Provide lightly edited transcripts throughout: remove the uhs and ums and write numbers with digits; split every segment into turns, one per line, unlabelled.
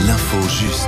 l'info juste.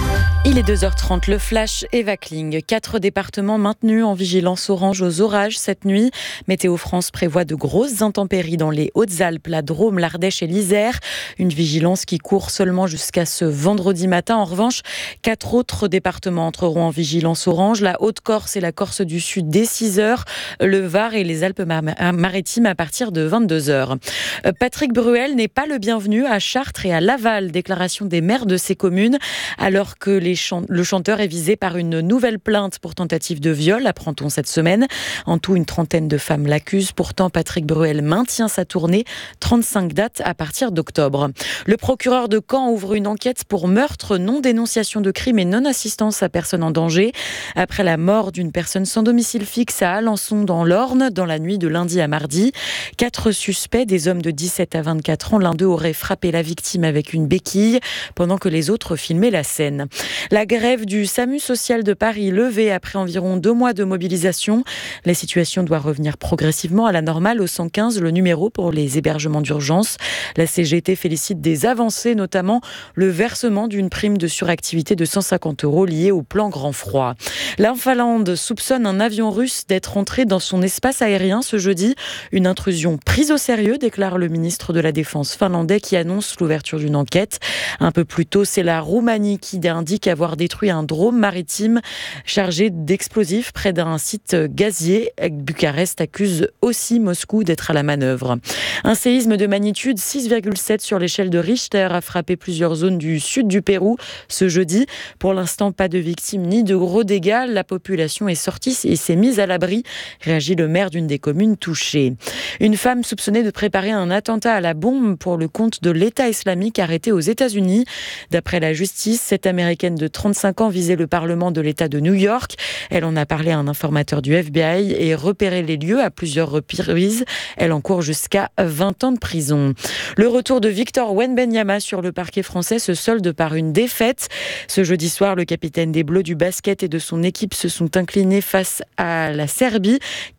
Il est 2h30, le flash Eva Kling. 4 départements maintenus en vigilance orange aux orages cette nuit. Météo France prévoit de grosses intempéries dans les Hautes-Alpes, la Drôme, l'Ardèche et l'Isère. Une vigilance qui court seulement jusqu'à ce vendredi matin. En revanche, 4 autres départements entreront en vigilance orange. La Haute-Corse et la Corse du Sud dès 6h. Le Var et les Alpes-Maritimes à partir de 22h. Patrick Bruel n'est pas le bienvenu à Chartres et à Laval. Déclaration des maires de ces communes alors que le chanteur est visé par une nouvelle plainte pour tentative de viol, apprend-on cette semaine. En tout, une trentaine de femmes l'accusent. Pourtant, Patrick Bruel maintient sa tournée. 35 dates à partir d'octobre. Le procureur de Caen ouvre une enquête pour meurtre, non-dénonciation de crime et non-assistance à personne en danger. Après la mort d'une personne sans domicile fixe à Alençon dans l'Orne, dans la nuit de lundi à mardi, 4 suspects, des hommes de 17 à 24 ans. L'un d'eux aurait frappé la victime avec une béquille pendant que les autres filmaient la scène. La grève du SAMU social de Paris levée après environ 2 mois de mobilisation. La situation doit revenir progressivement à la normale au 115, le numéro pour les hébergements d'urgence. La CGT félicite des avancées, notamment le versement d'une prime de suractivité de 150 € liée au plan grand froid. La Finlande soupçonne un avion russe d'être entré dans son espace aérien ce jeudi. Une intrusion prise au sérieux, déclare le ministre de la Défense finlandais qui annonce l'ouverture d'une enquête. Un peu plus tôt, c'est la Roumanie qui indique avoir détruit un drone maritime chargé d'explosifs près d'un site gazier. Bucarest accuse aussi Moscou d'être à la manœuvre. Un séisme de magnitude 6,7 sur l'échelle de Richter a frappé plusieurs zones du sud du Pérou ce jeudi. Pour l'instant, pas de victimes ni de gros dégâts. La population est sortie et s'est mise à l'abri, réagit le maire d'une des communes touchées. Une femme soupçonnée de préparer un attentat à la bombe pour le compte de l'État islamique arrêtée aux États-Unis. D'après la justice, cette américaine de 35 ans visait le Parlement de l'État de New York. Elle en a parlé à un informateur du FBI et repéré les lieux à plusieurs reprises. Elle encourt jusqu'à 20 ans de prison. Le retour de Victor Wembanyama sur le parquet français se solde par une défaite. Ce jeudi soir, le capitaine des Bleus du basket et de son équipe se sont inclinés face à la Serbie,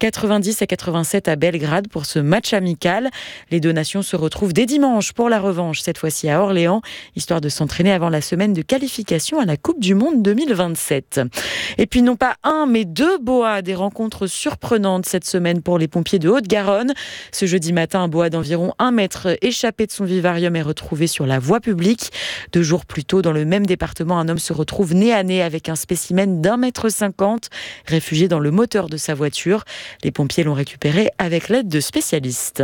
90-87 à Belgrade pour ce match amical. Les deux nations se retrouvent dès dimanche pour la revanche, cette fois-ci à Orléans, histoire de s'entraîner avant la semaine de qualification à la Coupe du Monde 2027. Et puis non pas un, mais 2 boas, des rencontres surprenantes cette semaine pour les pompiers de Haute-Garonne. Ce jeudi matin, un boa d'environ 1 mètre échappé de son vivarium est retrouvé sur la voie publique. 2 jours plus tôt, dans le même département, un homme se retrouve nez à nez avec un spécimen d'1,50 m, réfugié dans le moteur de sa voiture. Les pompiers l'ont récupéré avec l'aide de spécialistes.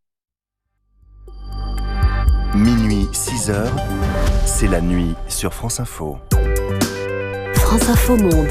Minuit 6h, c'est la nuit sur France Info.
France Info Monde.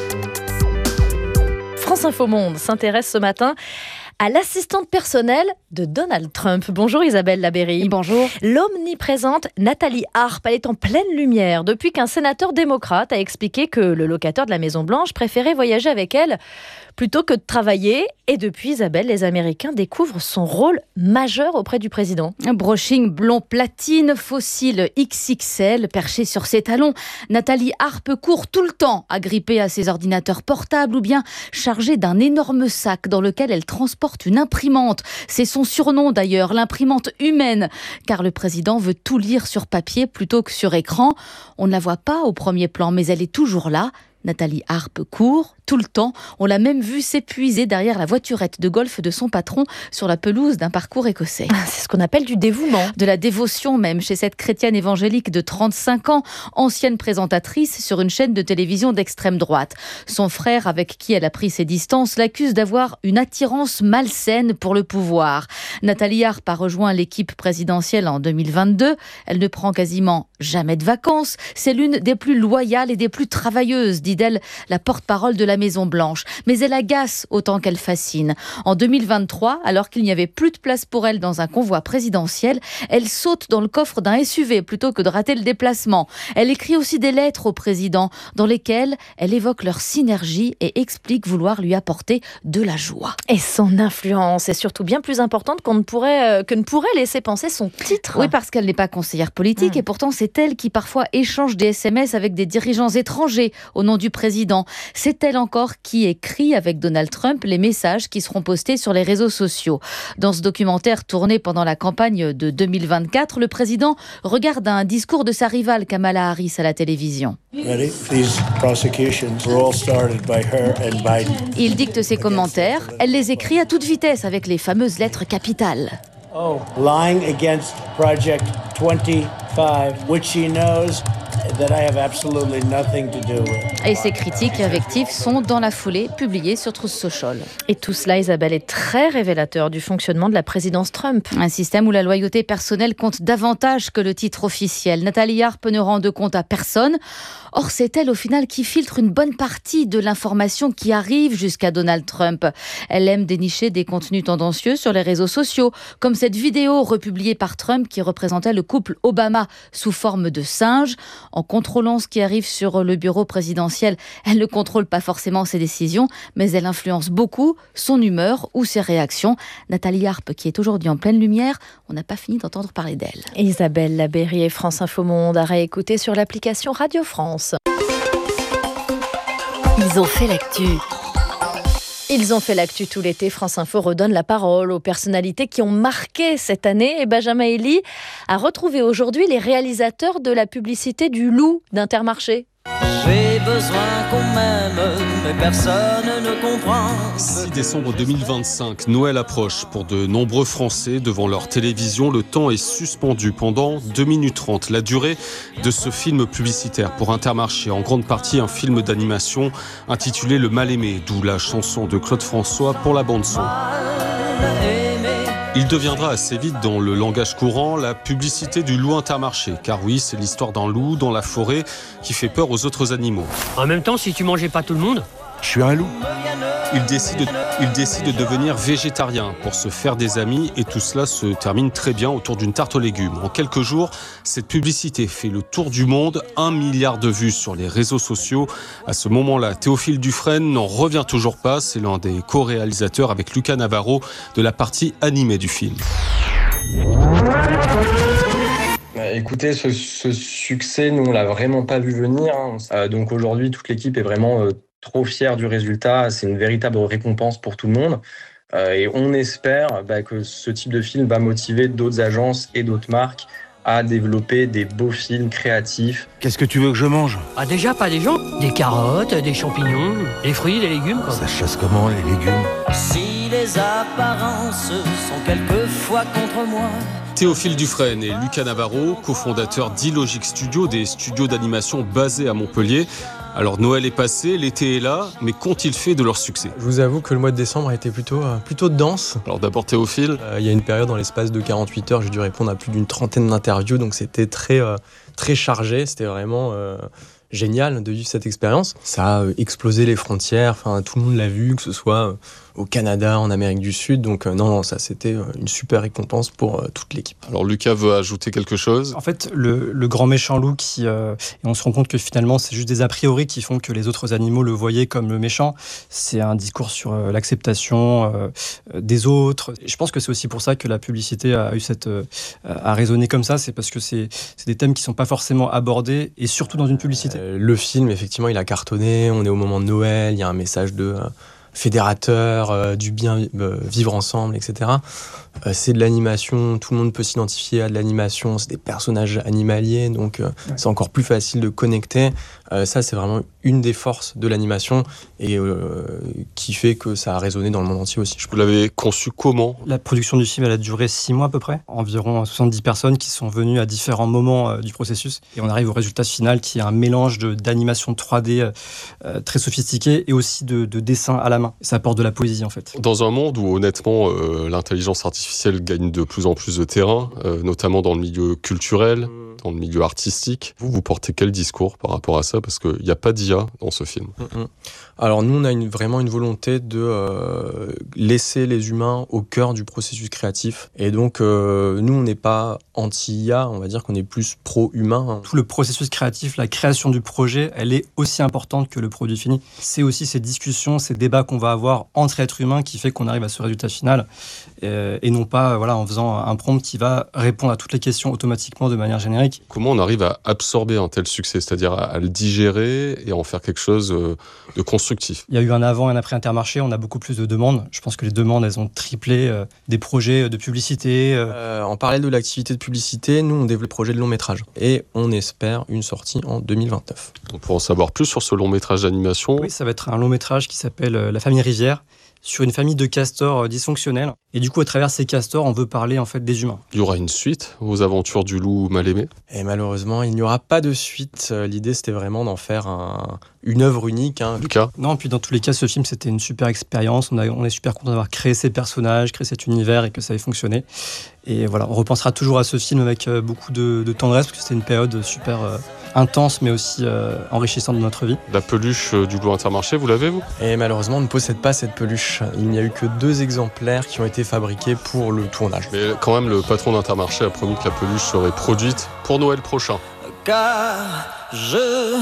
France Info Monde s'intéresse ce matin à l'assistante personnelle de Donald Trump. Bonjour Isabelle Labéry.
Bonjour.
L'omniprésente Nathalie Arp, elle est en pleine lumière depuis qu'un sénateur démocrate a expliqué que le locataire de la Maison-Blanche préférait voyager avec elle plutôt que de travailler. Et depuis, Isabelle, les Américains découvrent son rôle majeur auprès du président.
Un brushing blond platine, fossile XXL, perché sur ses talons. Nathalie Arp court tout le temps, agrippée à ses ordinateurs portables ou bien chargée d'un énorme sac dans lequel elle transporte une imprimante. C'est son surnom d'ailleurs, l'imprimante humaine, car le président veut tout lire sur papier plutôt que sur écran. On ne la voit pas au premier plan, mais elle est toujours là. Nathalie Arp court tout le temps. On l'a même vue s'épuiser derrière la voiturette de golf de son patron sur la pelouse d'un parcours écossais.
C'est ce qu'on appelle du dévouement.
De la dévotion même chez cette chrétienne évangélique de 35 ans, ancienne présentatrice sur une chaîne de télévision d'extrême droite. Son frère, avec qui elle a pris ses distances, l'accuse d'avoir une attirance malsaine pour le pouvoir. Nathalie Arp a rejoint l'équipe présidentielle en 2022. Elle ne prend quasiment jamais de vacances. C'est l'une des plus loyales et des plus travailleuses, dit d'elle la porte-parole de la Maison-Blanche. Mais elle agace autant qu'elle fascine. En 2023, alors qu'il n'y avait plus de place pour elle dans un convoi présidentiel, elle saute dans le coffre d'un SUV plutôt que de rater le déplacement. Elle écrit aussi des lettres au président dans lesquelles elle évoque leur synergie et explique vouloir lui apporter de la joie.
Et son influence est surtout bien plus importante que ne pourrait laisser penser son titre.
Oui, parce qu'elle n'est pas conseillère politique et pourtant c'est elle qui parfois échange des SMS avec des dirigeants étrangers au nom du président. C'est elle encore qui écrit avec Donald Trump les messages qui seront postés sur les réseaux sociaux. Dans ce documentaire tourné pendant la campagne de 2024, le président regarde un discours de sa rivale Kamala Harris à la télévision. Il dicte ses commentaires, elle les écrit à toute vitesse avec les fameuses lettres capitales.
Lying against Project 25, which she knows that I have absolutely nothing to do with.
Et ces critiques invectives sont dans la foulée publiées sur Truth Social.
Et tout cela, Isabelle, est très révélateur du fonctionnement de la présidence Trump.
Un système où la loyauté personnelle compte davantage que le titre officiel. Nathalie Arp ne rend de compte à personne. Or, c'est elle, au final, qui filtre une bonne partie de l'information qui arrive jusqu'à Donald Trump. Elle aime dénicher des contenus tendancieux sur les réseaux sociaux, comme cette vidéo republiée par Trump qui représentait le couple Obama sous forme de singe. En contrôlant ce qui arrive sur le bureau présidentiel, elle ne contrôle pas forcément ses décisions, mais elle influence beaucoup son humeur ou ses réactions. Nathalie Arp, qui est aujourd'hui en pleine lumière, on n'a pas fini d'entendre parler d'elle.
Isabelle Labeyrie et France Info Monde à réécouter sur l'application Radio France.
Ils ont fait l'actu.
Ils ont fait l'actu tout l'été. France Info redonne la parole aux personnalités qui ont marqué cette année. Et Benjamin Elie a retrouvé aujourd'hui les réalisateurs de la publicité du loup d'Intermarché.
J'ai besoin qu'on m'aime, mais personne ne comprend.
6 décembre 2025, Noël approche. Pour de nombreux Français, devant leur télévision, le temps est suspendu pendant 2 minutes 30. La durée de ce film publicitaire pour Intermarché, en grande partie un film d'animation intitulé Le Mal-Aimé, d'où la chanson de Claude François pour la bande-son. Il deviendra assez vite dans le langage courant la publicité du loup Intermarché. Car oui, c'est l'histoire d'un loup dans la forêt qui fait peur aux autres animaux.
En même temps, si tu mangeais pas tout le monde,
Je suis un loup.
Il décide de devenir végétarien pour se faire des amis et tout cela se termine très bien autour d'une tarte aux légumes. En quelques jours, cette publicité fait le tour du monde, 1 milliard de vues sur les réseaux sociaux. À ce moment-là, Théophile Dufresne n'en revient toujours pas. C'est l'un des co-réalisateurs avec Lucas Navarro de la partie animée du film.
Écoutez, ce succès, nous, on l'a vraiment pas vu venir. Donc aujourd'hui, toute l'équipe est vraiment trop fière du résultat. C'est une véritable récompense pour tout le monde. Et on espère que ce type de film va motiver d'autres agences et d'autres marques à développer des beaux films créatifs.
Qu'est-ce que tu veux que je mange ?
ah déjà pas des gens, des carottes, des champignons, des fruits, des légumes quoi.
Ça chasse comment, les légumes ?
Si les apparences sont quelquefois contre moi.
Théophile Dufresne et Lucas Navarro, cofondateurs d'Illogic Studio, des studios d'animation basés à Montpellier. Alors Noël est passé, l'été est là, mais qu'ont-ils fait de leur succès ?
Je vous avoue que le mois de décembre a été plutôt dense.
Alors d'abord Théophile.
Il y a une période dans l'espace de 48 heures, j'ai dû répondre à plus d'une trentaine d'interviews, donc c'était très chargé, c'était vraiment génial de vivre cette expérience. Ça a explosé les frontières, tout le monde l'a vu, que ce soit au Canada, en Amérique du Sud, donc non, ça c'était une super récompense pour toute l'équipe.
Alors Lucas veut ajouter quelque chose ?
En fait, le grand méchant loup et on se rend compte que finalement c'est juste des a priori qui font que les autres animaux le voyaient comme le méchant. C'est un discours sur l'acceptation des autres. Et je pense que c'est aussi pour ça que la publicité a résonné comme ça, c'est parce que c'est des thèmes qui sont pas forcément abordés et surtout dans une publicité.
Le film, effectivement, il a cartonné, on est au moment de Noël, il y a un message de fédérateur, du bien vivre ensemble, etc. C'est de l'animation, tout le monde peut s'identifier à de l'animation, c'est des personnages animaliers, donc c'est encore plus facile de connecter. Ça, c'est vraiment une des forces de l'animation et qui fait que ça a résonné dans le monde entier aussi.
Vous l'avez conçu comment ?
La production du film, elle a duré 6 mois à peu près. Environ 70 personnes qui sont venues à différents moments du processus. Et on arrive au résultat final qui est un mélange d'animation 3D très sophistiquée et aussi de dessin à la main. Ça apporte de la poésie en fait.
Dans un monde où honnêtement l'intelligence artificielle gagne de plus en plus de terrain, notamment dans le milieu culturel, dans le milieu artistique, vous portez quel discours par rapport à ça ? Parce qu'il n'y a pas d'IA dans ce film.
Alors nous, on a vraiment une volonté de laisser les humains au cœur du processus créatif. Et donc, nous, on n'est pas anti-IA, on va dire qu'on est plus pro-humain.
Tout le processus créatif, la création du projet, elle est aussi importante que le produit fini. C'est aussi ces discussions, ces débats qu'on va avoir entre êtres humains qui fait qu'on arrive à ce résultat final et non pas en faisant un prompt qui va répondre à toutes les questions automatiquement de manière générique.
Comment on arrive à absorber un tel succès, c'est-à-dire à le digérer et à en faire quelque chose de constructif?
Il y a eu un avant et un après Intermarché, on a beaucoup plus de demandes. Je pense que les demandes, elles ont triplé, des projets de publicité.
En parallèle de l'activité de publicité, nous on développe le projet de long métrage et on espère une sortie en 2029.
Donc pour en savoir plus sur ce long métrage d'animation...
Oui, ça va être un long métrage qui s'appelle La famille Rivière, sur une famille de castors dysfonctionnels. Et du coup, à travers ces castors, on veut parler en fait des humains.
Il y aura une suite aux aventures du loup mal aimé?
Et malheureusement, il n'y aura pas de suite. L'idée, c'était vraiment d'en faire une œuvre unique.
Lucas?
Non, puis dans tous les cas, ce film, c'était une super expérience. On est super content d'avoir créé ces personnages, créé cet univers et que ça ait fonctionné. Et voilà, on repensera toujours à ce film avec beaucoup de tendresse, parce que c'était une période super intense, mais aussi enrichissante de notre vie.
La peluche du loup Intermarché, vous l'avez, vous?
Et malheureusement, on ne possède pas cette peluche. Il n'y a eu que 2 exemplaires qui ont été fabriqués pour le tournage.
Mais quand même, le patron d'Intermarché a promis que la peluche serait produite pour Noël prochain.
Car je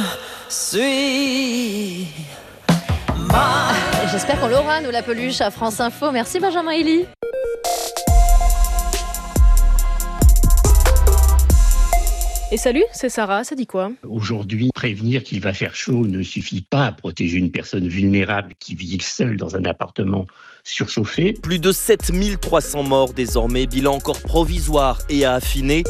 suis
J'espère qu'on l'aura, nous, la peluche, à France Info. Merci Benjamin Elie.
Et salut, c'est Sarah, ça dit quoi?
Aujourd'hui, prévenir qu'il va faire chaud ne suffit pas à protéger une personne vulnérable qui vit seule dans un appartement surchauffé.
Plus de 7300 morts désormais, bilan encore provisoire et à affiner.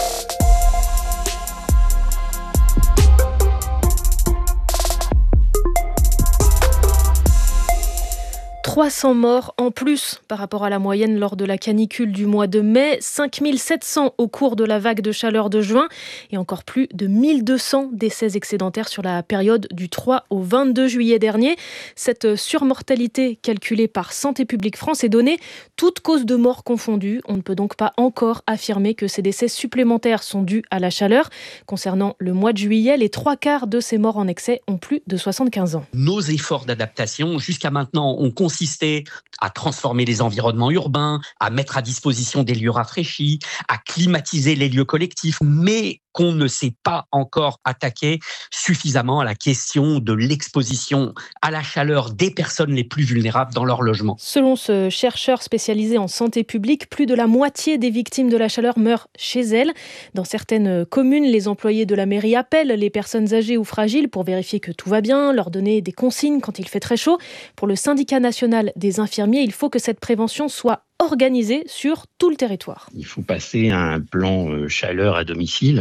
« 300 morts en plus par rapport à la moyenne lors de la canicule du mois de mai, 5700 au cours de la vague de chaleur de juin et encore plus de 1200 décès excédentaires sur la période du 3 au 22 juillet dernier. Cette surmortalité calculée par Santé publique France est donnée toutes causes de mort confondues. On ne peut donc pas encore affirmer que ces décès supplémentaires sont dus à la chaleur. Concernant le mois de juillet, les 3/4 de ces morts en excès ont plus de 75 ans.
Nos efforts d'adaptation jusqu'à maintenant ont consisté à transformer les environnements urbains, à mettre à disposition des lieux rafraîchis, à climatiser les lieux collectifs, mais qu'on ne s'est pas encore attaqué suffisamment à la question de l'exposition à la chaleur des personnes les plus vulnérables dans leur logement.
Selon ce chercheur spécialisé en santé publique, plus de la moitié des victimes de la chaleur meurent chez elles. Dans certaines communes, les employés de la mairie appellent les personnes âgées ou fragiles pour vérifier que tout va bien, leur donner des consignes quand il fait très chaud. Pour le syndicat national des infirmiers, il faut que cette prévention soit organisée sur tout le territoire.
Il faut passer à un plan chaleur à domicile.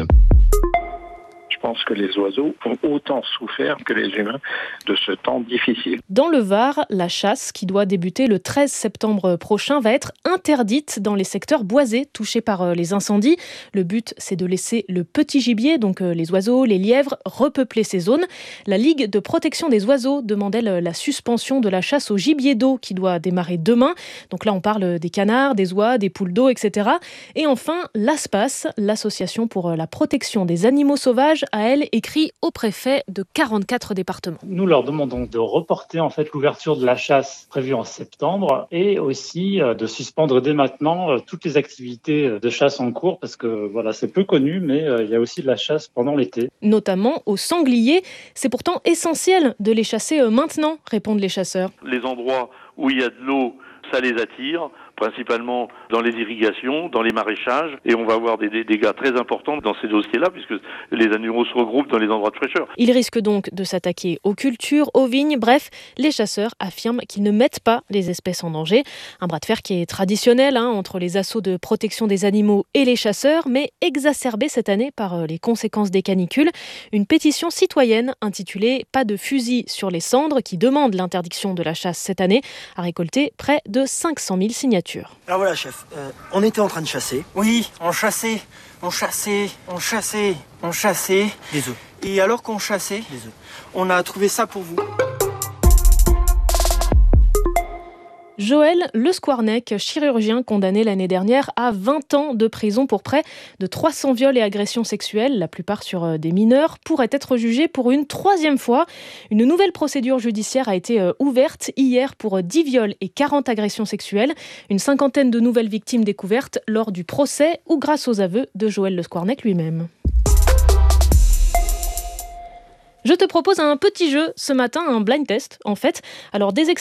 Je pense que les oiseaux ont autant souffert que les humains de ce temps difficile.
Dans le Var, la chasse, qui doit débuter le 13 septembre prochain, va être interdite dans les secteurs boisés touchés par les incendies. Le but, c'est de laisser le petit gibier, donc les oiseaux, les lièvres, repeupler ces zones. La Ligue de protection des oiseaux demande, elle, la suspension de la chasse au gibier d'eau qui doit démarrer demain. Donc là, on parle des canards, des oies, des poules d'eau, etc. Et enfin, l'ASPAS, l'association pour la protection des animaux sauvages, a elle écrit au préfet de 44 départements.
Nous leur demandons de reporter en fait l'ouverture de la chasse prévue en septembre et aussi de suspendre dès maintenant toutes les activités de chasse en cours parce que voilà, c'est peu connu, mais il y a aussi de la chasse pendant l'été.
Notamment aux sangliers. C'est pourtant essentiel de les chasser maintenant, répondent les chasseurs.
Les endroits où il y a de l'eau, ça les attire, principalement dans les irrigations, dans les maraîchages, et on va avoir des dégâts très importants dans ces dossiers-là, puisque les animaux se regroupent dans les endroits de fraîcheur.
Ils risquent donc de s'attaquer aux cultures, aux vignes, bref, les chasseurs affirment qu'ils ne mettent pas les espèces en danger. Un bras de fer qui est traditionnel entre les assauts de protection des animaux et les chasseurs, mais exacerbé cette année par les conséquences des canicules. Une pétition citoyenne intitulée « Pas de fusil sur les cendres » qui demande l'interdiction de la chasse cette année a récolté près de 500 000 signatures.
Alors voilà, chef, on était en train de chasser. Oui, on chassait des œufs. Et alors qu'on chassait des œufs, on a trouvé ça pour vous.
Joël Le Squarnec, chirurgien condamné l'année dernière à 20 ans de prison pour près de 300 viols et agressions sexuelles, la plupart sur des mineurs, pourrait être jugé pour une 3e fois. Une nouvelle procédure judiciaire a été ouverte hier pour 10 viols et 40 agressions sexuelles. Une 50aine de nouvelles victimes découvertes lors du procès ou grâce aux aveux de Joël Le Squarnec lui-même. Je te propose un petit jeu ce matin, un blind test en fait. Alors des